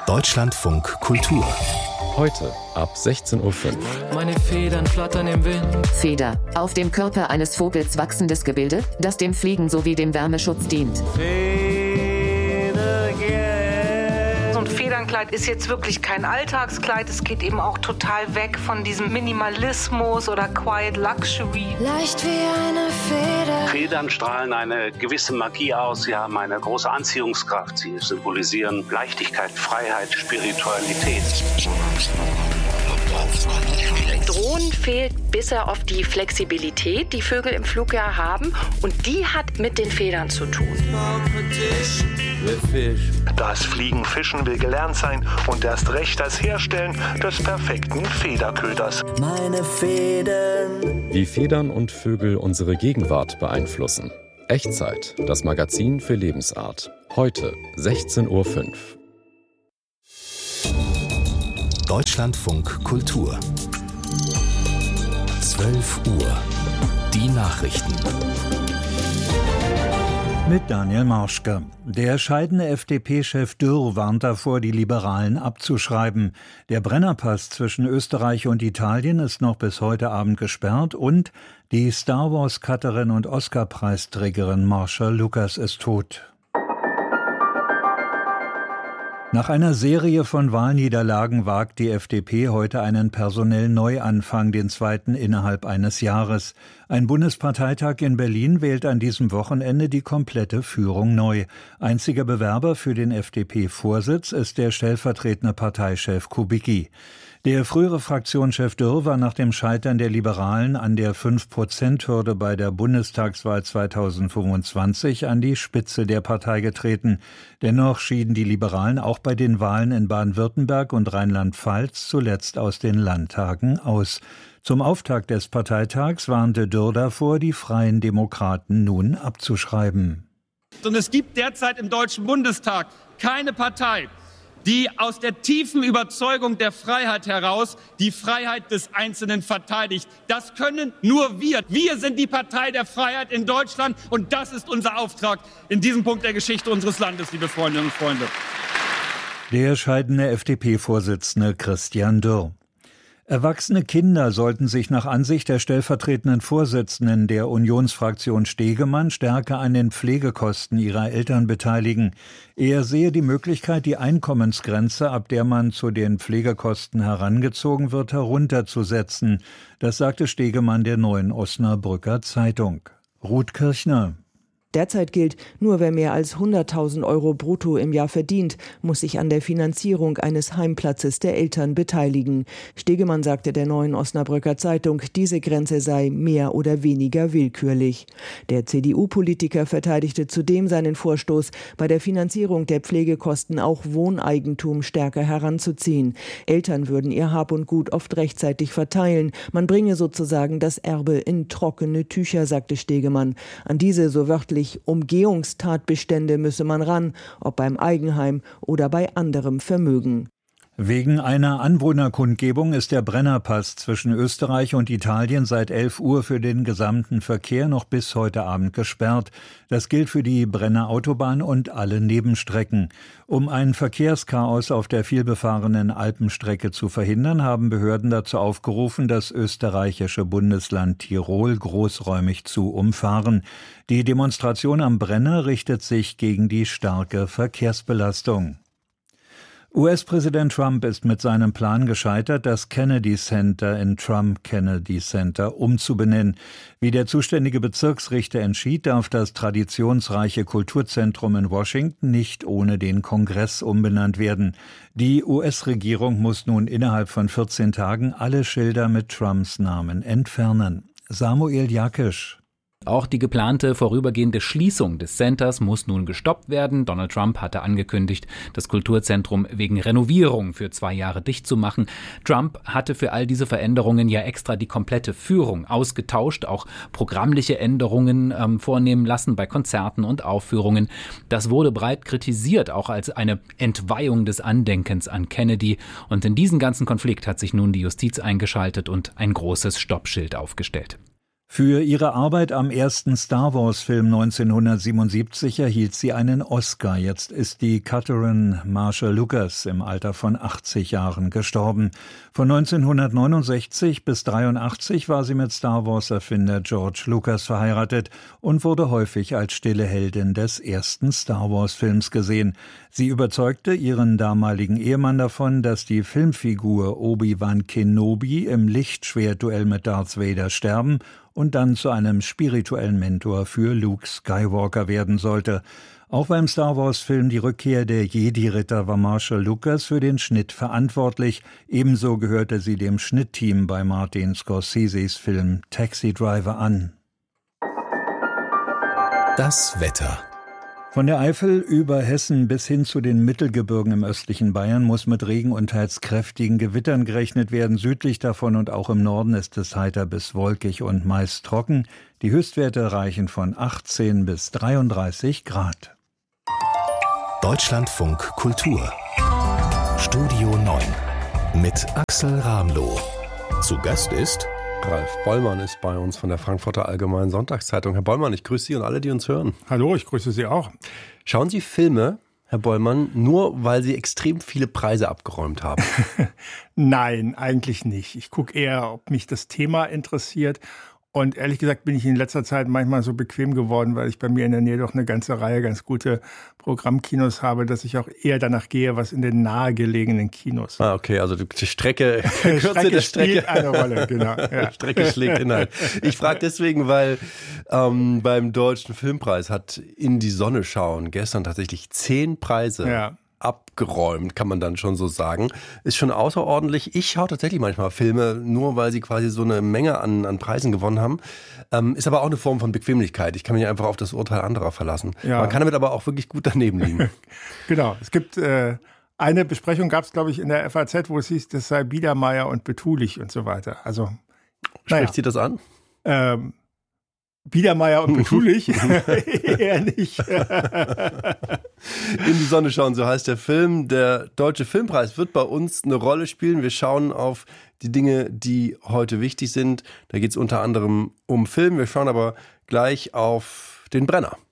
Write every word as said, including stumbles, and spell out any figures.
Deutschlandfunk Kultur. Heute ab sechzehn Uhr fünf. Meine Federn flattern im Wind. Feder, auf dem Körper eines Vogels wachsendes Gebilde, das dem Fliegen sowie dem Wärmeschutz dient. So ein Federnkleid ist jetzt wirklich kein Alltagskleid. Es geht eben auch total weg von diesem Minimalismus oder Quiet Luxury. Leicht wie eine Feder. Federn strahlen eine gewisse Magie aus. Sie haben eine große Anziehungskraft. Sie symbolisieren Leichtigkeit, Freiheit, Spiritualität. Drohnen fehlt bisher oft die Flexibilität, die Vögel im Flug ja haben. Und die hat mit den Federn zu tun. Das Fliegen, Fischen will gelernt sein und erst recht das Herstellen des perfekten Federköders. Meine Federn. Wie Federn und Vögel unsere Gegenwart beeinflussen. Echtzeit, das Magazin für Lebensart. Heute sechzehn Uhr fünf. Deutschlandfunk Kultur. zwölf Uhr. Die Nachrichten. Mit Daniel Marschke. Der scheidende F D P-Chef Dürr warnt davor, die Liberalen abzuschreiben. Der Brennerpass zwischen Österreich und Italien ist noch bis heute Abend gesperrt und die Star Wars-Cutterin und Oscar-Preisträgerin Marsha Lucas ist tot. Nach einer Serie von Wahlniederlagen wagt die F D P heute einen personellen Neuanfang, den zweiten innerhalb eines Jahres. Ein Bundesparteitag in Berlin wählt an diesem Wochenende die komplette Führung neu. Einziger Bewerber für den F D P-Vorsitz ist der stellvertretende Parteichef Kubicki. Der frühere Fraktionschef Dürr war nach dem Scheitern der Liberalen an der fünf Prozent Hürde bei der Bundestagswahl zweitausendfünfundzwanzig an die Spitze der Partei getreten. Dennoch schieden die Liberalen auch bei den Wahlen in Baden-Württemberg und Rheinland-Pfalz zuletzt aus den Landtagen aus. Zum Auftakt des Parteitags warnte Dürr davor, die Freien Demokraten nun abzuschreiben. Und es gibt derzeit im Deutschen Bundestag keine Partei, die aus der tiefen Überzeugung der Freiheit heraus die Freiheit des Einzelnen verteidigt. Das können nur wir. Wir sind die Partei der Freiheit in Deutschland und das ist unser Auftrag in diesem Punkt der Geschichte unseres Landes, liebe Freundinnen und Freunde. Der scheidende F D P-Vorsitzende Christian Dürr. Erwachsene Kinder sollten sich nach Ansicht der stellvertretenden Vorsitzenden der Unionsfraktion Stegemann stärker an den Pflegekosten ihrer Eltern beteiligen. Er sehe die Möglichkeit, die Einkommensgrenze, ab der man zu den Pflegekosten herangezogen wird, herunterzusetzen. Das sagte Stegemann der Neuen Osnabrücker Zeitung. Ruth Kirchner. Derzeit gilt, nur wer mehr als hunderttausend Euro brutto im Jahr verdient, muss sich an der Finanzierung eines Heimplatzes der Eltern beteiligen. Stegemann sagte der Neuen Osnabrücker Zeitung, diese Grenze sei mehr oder weniger willkürlich. Der C D U-Politiker verteidigte zudem seinen Vorstoß, bei der Finanzierung der Pflegekosten auch Wohneigentum stärker heranzuziehen. Eltern würden ihr Hab und Gut oft rechtzeitig verteilen. Man bringe sozusagen das Erbe in trockene Tücher, sagte Stegemann. An diese, so wörtlich, Umgehungstatbestände müsse man ran, ob beim Eigenheim oder bei anderem Vermögen. Wegen einer Anwohnerkundgebung ist der Brennerpass zwischen Österreich und Italien seit elf Uhr für den gesamten Verkehr noch bis heute Abend gesperrt. Das gilt für die Brenner Autobahn und alle Nebenstrecken. Um ein Verkehrschaos auf der vielbefahrenen Alpenstrecke zu verhindern, haben Behörden dazu aufgerufen, das österreichische Bundesland Tirol großräumig zu umfahren. Die Demonstration am Brenner richtet sich gegen die starke Verkehrsbelastung. U S-Präsident Trump ist mit seinem Plan gescheitert, das Kennedy Center in Trump Kennedy Center umzubenennen. Wie der zuständige Bezirksrichter entschied, darf das traditionsreiche Kulturzentrum in Washington nicht ohne den Kongress umbenannt werden. Die U S-Regierung muss nun innerhalb von vierzehn Tagen alle Schilder mit Trumps Namen entfernen. Samuel Jakisch. Auch die geplante vorübergehende Schließung des Centers muss nun gestoppt werden. Donald Trump hatte angekündigt, das Kulturzentrum wegen Renovierung für zwei Jahre dicht zu machen. Trump hatte für all diese Veränderungen ja extra die komplette Führung ausgetauscht, auch programmliche Änderungen ähm, vornehmen lassen bei Konzerten und Aufführungen. Das wurde breit kritisiert, auch als eine Entweihung des Andenkens an Kennedy. Und in diesen ganzen Konflikt hat sich nun die Justiz eingeschaltet und ein großes Stoppschild aufgestellt. Für ihre Arbeit am ersten Star-Wars-Film neunzehnhundertsiebenundsiebzig erhielt sie einen Oscar. Jetzt ist die Catherine Marshall-Lucas im Alter von achtzig Jahren gestorben. Von neunzehnhundertneunundsechzig bis dreiundachtzig war sie mit Star-Wars-Erfinder George Lucas verheiratet und wurde häufig als stille Heldin des ersten Star-Wars-Films gesehen. Sie überzeugte ihren damaligen Ehemann davon, dass die Filmfigur Obi-Wan Kenobi im Lichtschwertduell mit Darth Vader sterben und dann zu einem spirituellen Mentor für Luke Skywalker werden sollte. Auch beim Star-Wars-Film Die Rückkehr der Jedi-Ritter war Marshall-Lucas für den Schnitt verantwortlich. Ebenso gehörte sie dem Schnittteam bei Martin Scorseses Film Taxi Driver an. Das Wetter. Von der Eifel über Hessen bis hin zu den Mittelgebirgen im östlichen Bayern muss mit Regen und teils kräftigen Gewittern gerechnet werden. Südlich davon und auch im Norden ist es heiter bis wolkig und meist trocken. Die Höchstwerte reichen von achtzehn bis dreiunddreißig Grad. Deutschlandfunk Kultur. Studio neun mit Axel Ramloh. Zu Gast ist Ralf Bollmann ist bei uns von der Frankfurter Allgemeinen Sonntagszeitung. Herr Bollmann, ich grüße Sie und alle, die uns hören. Hallo, ich grüße Sie auch. Schauen Sie Filme, Herr Bollmann, nur weil Sie extrem viele Preise abgeräumt haben? Nein, eigentlich nicht. Ich gucke eher, ob mich das Thema interessiert. Und ehrlich gesagt bin ich in letzter Zeit manchmal so bequem geworden, weil ich bei mir in der Nähe doch eine ganze Reihe ganz gute Programmkinos habe, dass ich auch eher danach gehe, was in den nahegelegenen Kinos. Ah, okay, also die Strecke, die Strecke der Strecke spielt eine Rolle, genau. Ja. Strecke schlägt Inhalt. Ich frage deswegen, weil ähm, beim Deutschen Filmpreis hat In die Sonne schauen gestern tatsächlich zehn Preise ja. abgeräumt, kann man dann schon so sagen. Ist schon außerordentlich. Ich schaue tatsächlich manchmal Filme, nur weil sie quasi so eine Menge an, an Preisen gewonnen haben. Ähm, ist aber auch eine Form von Bequemlichkeit. Ich kann mich einfach auf das Urteil anderer verlassen. Ja. Man kann damit aber auch wirklich gut daneben liegen. Genau. Es gibt äh, eine Besprechung, gab es glaube ich in der F A Z, wo es hieß, das sei Biedermeier und betulich und so weiter. Also spricht naja. Sie das an? Ähm, Biedermeier und betulich? Eher nicht. In die Sonne schauen, so heißt der Film. Der Deutsche Filmpreis wird bei uns eine Rolle spielen. Wir schauen auf die Dinge, die heute wichtig sind. Da geht es unter anderem um Film. Wir schauen aber gleich auf den Brenner.